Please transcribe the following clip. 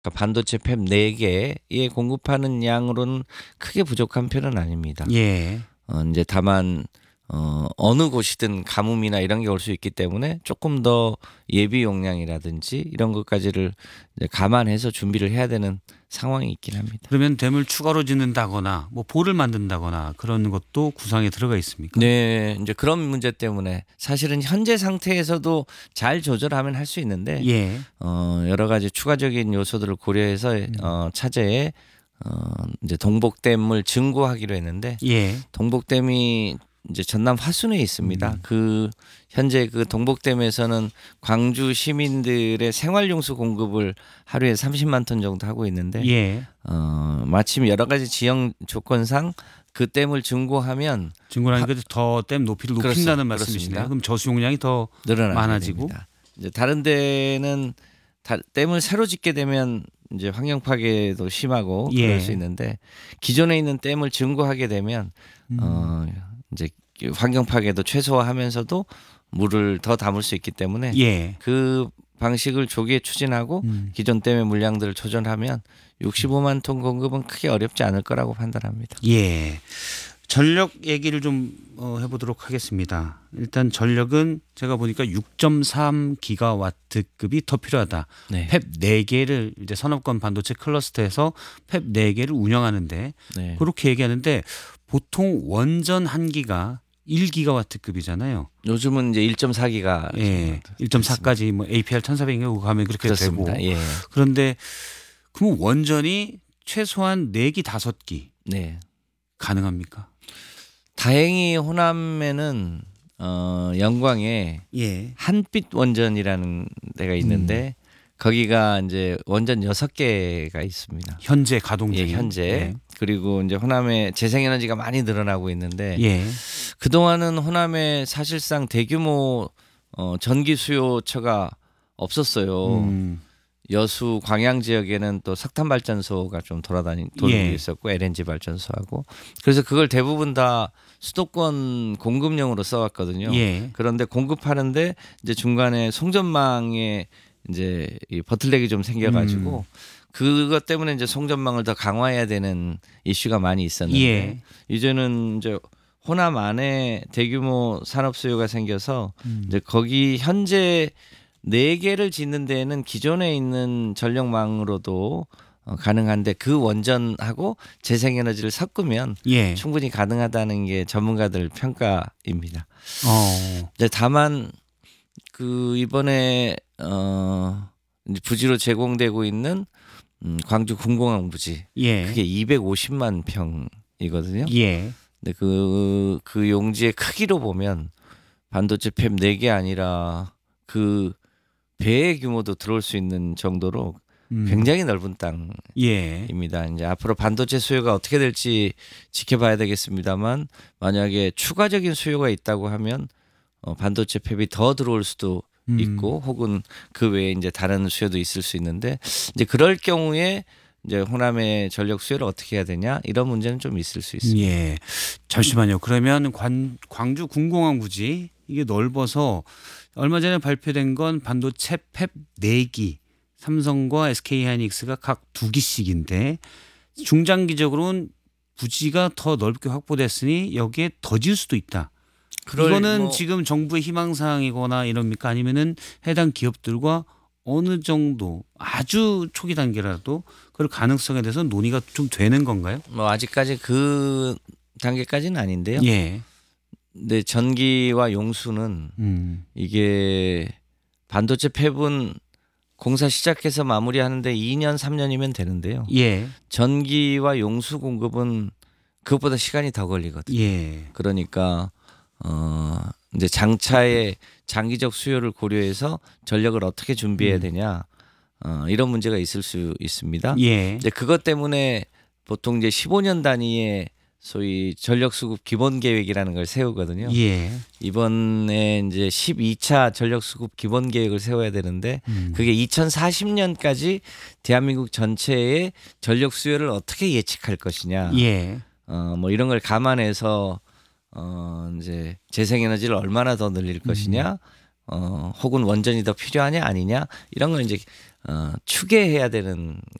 그러니까 반도체 팹 4개에 공급하는 양으로는 크게 부족한 편은 아닙니다. 예. 인제 다만 어느 곳이든 가뭄이나 이런 게 올 수 있기 때문에 조금 더 예비 용량이라든지 이런 것까지를 이제 감안해서 준비를 해야 되는 상황이 있긴 합니다. 그러면 댐을 추가로 짓는다거나 뭐 보를 만든다거나 그런 것도 구상에 들어가 있습니까? 네. 인제 그런 문제 때문에 사실은 현재 상태에서도 잘 조절하면 할 수 있는데 예. 여러 가지 추가적인 요소들을 고려해서 차제에 인제 동복댐을 증고하기로 했는데 예. 동복댐이 이제 전남 화순에 있습니다. 그 현재 그 동복댐에서는 광주 시민들의 생활용수 공급을 하루에 30만 톤 정도 하고 있는데 예. 마침 여러 가지 지형 조건상 그 댐을 증고하면 증권하니까 더 댐 높이를 높인다는 그렇습니다. 말씀이시네요. 그럼 저수용량이 더 늘어나게 많아지고. 됩니다. 이제 다른 데는 댐을 새로 짓게 되면 이제 환경 파괴도 심하고 그럴 수 예. 있는데 기존에 있는 댐을 증고하게 되면 이제 환경 파괴도 최소화하면서도 물을 더 담을 수 있기 때문에 예. 그 방식을 조기에 추진하고 기존 댐의 물량들을 조절하면 65만 톤 공급은 크게 어렵지 않을 거라고 판단합니다. 예. 전력 얘기를 좀 해보도록 하겠습니다. 일단 전력은 제가 보니까 6.3기가와트급이 더 필요하다. 네. 팹 4개를 이제 산업권 반도체 클러스터에서 팹 4개를 운영하는데 네. 그렇게 얘기하는데 보통 원전 한 기가 1기가와트급이잖아요. 요즘은 이제 1.4기가 예. 1.4까지 뭐 APR 1400이 가면 그렇게 그렇습니다. 되고. 예. 그런데 그럼 원전이 최소한 4기 5기 네. 가능합니까? 다행히 호남에는 영광에 예. 한빛 원전이라는 데가 있는데 거기가 이제 원전 6개가 있습니다. 현재 가동 중인. 예, 현재. 그리고 이제 호남에 재생에너지가 많이 늘어나고 있는데 예. 그동안은 호남에 사실상 대규모 전기 수요처가 없었어요. 여수 광양 지역에는 또 석탄 발전소가 좀 돌고 예. 있었고 LNG 발전소하고 그래서 그걸 대부분 다 수도권 공급용으로 써왔거든요. 예. 그런데 공급하는데 이제 중간에 송전망에 이제 이 버틀렉이 좀 생겨가지고 그것 때문에 이제 송전망을 더 강화해야 되는 이슈가 많이 있었는데 예. 이제는 이제 호남 안에 대규모 산업 수요가 생겨서 이제 거기 현재 4개를 짓는 데에는 기존에 있는 전력망으로도 가능한데 그 원전하고 재생에너지를 섞으면 예. 충분히 가능하다는 게 전문가들 평가입니다. 어. 이제 다만 그 이번에 이제 부지로 제공되고 있는 광주 군공항 부지 예. 그게 250만 평이거든요. 예. 근데 그 용지의 크기로 보면 반도체 팹 4개 아니라 그 배의 규모도 들어올 수 있는 정도로 굉장히 넓은 예. 땅입니다. 이제 앞으로 반도체 수요가 어떻게 될지 지켜봐야 되겠습니다만 만약에 추가적인 수요가 있다고 하면 반도체 팹이 더 들어올 수도 있고 혹은 그 외에 이제 다른 수요도 있을 수 있는데 이제 그럴 경우에 이제 호남의 전력 수요를 어떻게 해야 되냐 이런 문제는 좀 있을 수 있습니다. 예. 잠시만요. 그러면 광주 군공항 부지 이게 넓어서 얼마 전에 발표된 건 반도체 팹 4기 삼성과 SK하이닉스가 각 2기씩인데 중장기적으로는 부지가 더 넓게 확보됐으니 여기에 더 지을 수도 있다. 이거는 지금 정부의 희망사항이거나 이럽니까? 아니면은 해당 기업들과 어느 정도 아주 초기 단계라도 그럴 가능성에 대해서 논의가 좀 되는 건가요? 뭐 아직까지 그 단계까지는 아닌데요. 예. 근데 전기와 용수는 이게 반도체 팹은 공사 시작해서 마무리하는데 2년 3년이면 되는데요. 예. 전기와 용수 공급은 그것보다 시간이 더 걸리거든요. 예. 그러니까 이제 장차의 장기적 수요를 고려해서 전력을 어떻게 준비해야 되냐 이런 문제가 있을 수 있습니다. 예. 이제 그것 때문에 보통 이제 15년 단위의 소위 전력 수급 기본 계획이라는 걸 세우거든요. 예. 이번에 이제 12차 전력 수급 기본 계획을 세워야 되는데 그게 2040년까지 대한민국 전체의 전력 수요를 어떻게 예측할 것이냐. 예. 뭐 이런 걸 감안해서 이제 재생에너지를 얼마나 더 늘릴 것이냐, 혹은 원전이 더 필요하냐 아니냐 이런 걸 이제 추계해야 되는